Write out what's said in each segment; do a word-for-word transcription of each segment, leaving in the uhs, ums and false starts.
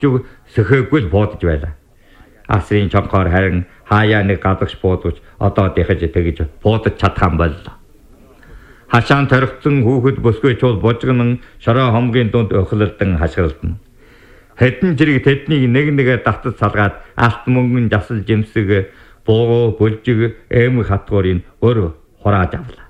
зүг сөхөөгүй л буудаж байлаа. Асрын чонхоор харин хаяа нэг гадагш буудаж одоо дэхэж тэгж буудаж чадхан боллоо. Хашаан торигдсон хүүхэд босгой чул бужигнан шороо хомгийн дунд өхлөлдөн хашгиралдана. Хэдэн зэрэг тэднийг нэг нэгэ татаж салгаад алт мөнгөн жасал жимсэг боо бүлжиг эм хатгуурын өр хурааж авлаа.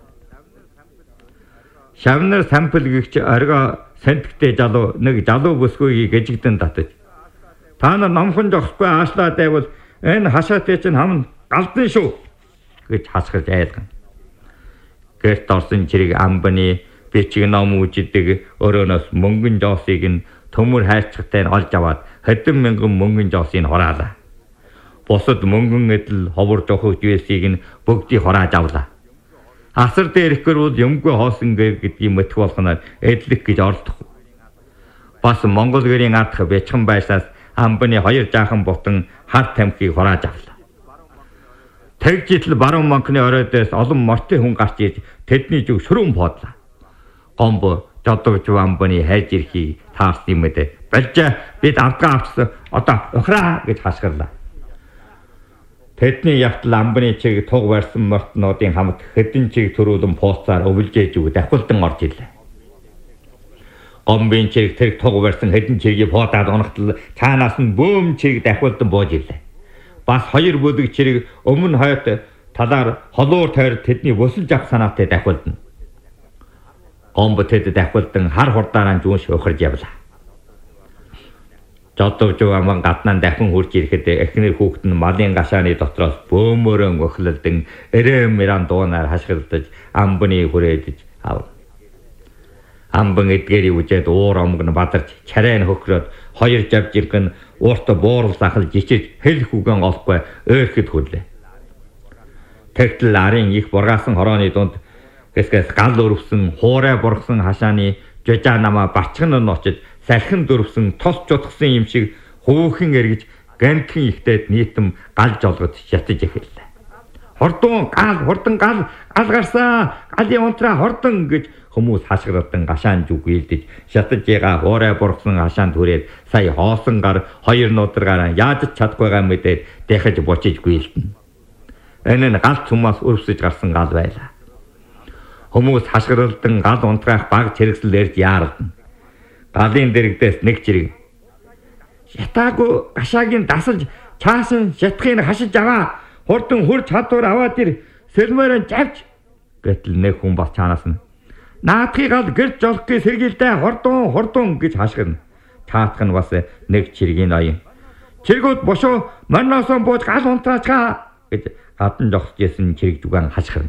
Шавнар сампл гихч оргоо сэнтгтэй залуу нэг залуу босгойг гэжигдэн татаж та нар номхон жогсгүй аашлаа дайвал энэ хашаатай чинь хам галдан шүү гэж хасгаж айлгана. Гэрт орсон чирэг амбаны бичиг ном үжидэг өрөөнөөс мөнгөн жоосыг нь төмөр хайрцагтай нь олж аваад хэдэн мянган мөнгөн жоосыг хураалаа. Бусад мөнгөн эдэл ховор жохогч байсыг нь бүгдийг хурааж авлаа. Асар дээр ирэхгүй юмгүй хоосон гэдгийг мэтг болгоноор эдлэх гэж оролдох. Бас Монгол гэрийн ардх бячхан байсаас амбаны хоёр жаахан бутан хар тамхиг хурааж авлаа. Тэгжитл баруун монкны оройдоос олон мортой хүн гарч ирж тэдний зүг шүрүүн боодлаа. Гомбо жодогч амбаны хайж ирэхийг таарсан юм ээ. Болж бид авдгаа авчсан одоо охраа гэж хашгирлаа. Тэдний явтал амбаны чиг туг барьсан мортнуудын хамт хэдэн чиг төрүүлэн пууцаар өвлжээж үг давхулдан орж ирлээ. Гомбын чиг тэр туг барьсан хэдэн чигийг поодаад унахтал цаанаас нь бөөм чиг давхулдан бууж ирлээ. Бас хоёр бүлэг чирэг өмнө хойд талаар холуур тойр тэдний босолж авах санаатай давхулдана. Гомбо тэд давхулдан хар хурдаараа зүүнш өхөрж явлаа. Жодовж аман гаднаа дахин хурж ирэхэд эхнэр хүүхэд нь малын гашааны дотроос бөөмөрөн өхлөлдөн эрэм мэран дуунаар хашгирдаж амбаны хүрээдэж ав. Амбан эдгэрийг үжээд уур омгон бадарч чарайн хөхрөөд хоёр жавжирх нь уурта буурал захал жичиж хэл хүгэн олохгүй ойрхэд хүрлээ. Тэгтэл арын их бургаасан хорооны дунд гэсгээс гал өрөвсөн хуурай бургасан хашааны жожаа намаа барчган нь очиж салхин дөрвсөн тос чутгсан юм шиг хөөхөн эргэж гантхэн ихтэйд нийтэм гал жолгож шатаж эхэллээ. Хордон гал хурдан гал гал гарсан галын унтраа хордон гэж хүмүүс хашгиралдан гашаан зүг үйлдэж шатаж байгаа хуурай бургасан хашаанд хүрээд сая хоосон гар хоёр нударгаараа яаж ч чадахгүйгаа мэдээд дахиж бочиж гүйлдэнэ. Энэ нь галт цумаас өрөвсөж гарсан гал байлаа. Хүмүүс хашгиралдан гал унтраах баг чирэгсэл ярьж яаралдана. Галын дэрэгдээс нэг чирэг шатаагүй гашаагийн дасалж чаасан шатхыг хашиж аваа. Хурдан хурж чадвар аваад ир сэлмээрэн завж гэтэл нэг хүн бас чанаас нь наадхыг гал гэрж жолохыг сэргийлдэ хордон хордон гэж хашгирна. Таатах нь бас нэг чиргийн ноён. Чиргүүд бошоо марноосон бууж гал унтраачгаа гэж гадан жогсож исэн чирэг зүгэн хашгирна.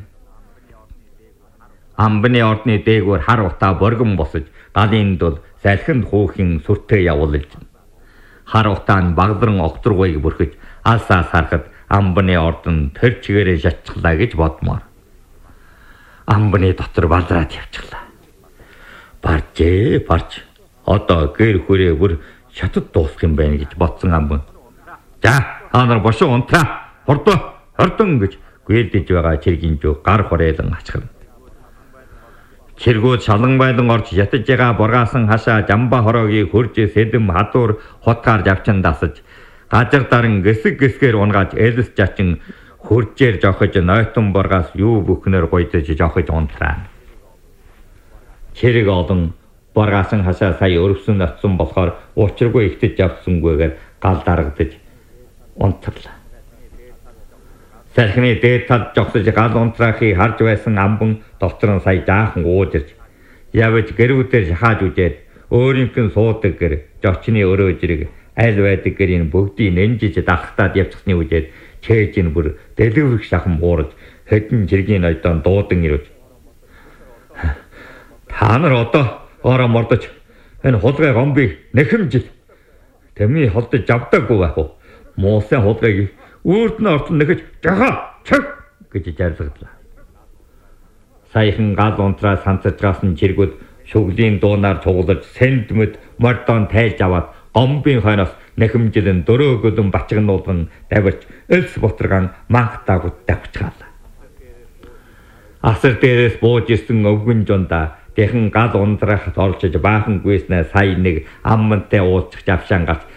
Амбаны ордны дээгүүр хар утаа боргон босож галын дул салхинд хүүхэн сүртэй явуулж хар утаа нь багдран огторгойг бүрхэж алсаас харахад амбаны ордон тэр чигээрээ шатчихлаа гэж бодмоор. Амбаны дотор балраад явчихлаа. Баржээ барж одоо гэр хүрээ бүр шатад дуусах юм байна гэж бодсон амбан. За та нар бошоо унтраа хордоо хордон гэж гүйлдэж байгаа чиргийн зүг гар хурейлан ачхна. Чиргүүд шалан байлан орж ятаж байгаа бургаасан хашаа жамба хороогийг хурж сэдэм хадуур хотгаар завчин дасаж гажар даран гэсэг гэсгээр унгааж элэс жачин хуржээр жохож нойтон бургаас юу бүхнэр гойдож жохож унтраа. Чирэг олон бургаасан хашаа сая өрөвсөн очсон болохоор учиргүй ихтэж явсангүйгээр гал дарагдаж унтрлаа. Салхины дээд талд жогсож гал унтраахыг харж байсан амбан дотор нь сая жаахан ууж ирж явж гэрүүдээр шахааж үжээд өөрийнх нь суудаг гэр жочны өрөө жирэг аль байдаг гэрийн бүгдийг нэнжиж дагтаад явчихсны үжээд чээж нь бүр дэлгэрэх шахам уурж хэдэн жиргийн ойдон дуудан ирвэж та нар одоо ороо мордож энэ хулгай гомбыг нэхэмжил тэми холдож авдаггүй байх уу муусан хулгайг үрд нь ортон нэхэж жаха чаг гэж жаргалдлаа. Саяхан гал унтраа санцажгаас нь чиргүүд шүглийн дуунаар цуглаж сэндмэд мордон тайлж аваад гомбын хойноос нэхэмжилэн дөрөө гөлөн бачигнуулган давирч элс ботрган мангатаагууд давчгаалаа. Асар дээрээс бууж ирсэн өвгөн жунда тэхэн гал унтраахад оролцож баахан гүйснээ сая нэг аммантай уулзах завшаан гарч